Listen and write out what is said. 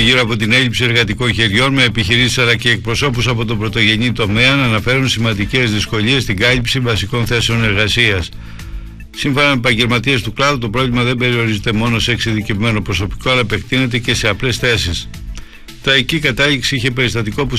γύρω από την έλλειψη εργατικών χεριών, με επιχειρήσεις αλλά και εκπροσώπους από τον πρωτογενή τομέα να αναφέρουν σημαντικές δυσκολίες στην κάλυψη βασικών θέσεων εργασίας. Σύμφωνα με επαγγελματίες του κλάδου, το πρόβλημα δεν περιορίζεται μόνο σε εξειδικευμένο προσωπικό, αλλά επεκτείνεται και σε απλές θέσεις. Τραγική κατάληξη είχε περιστατικό που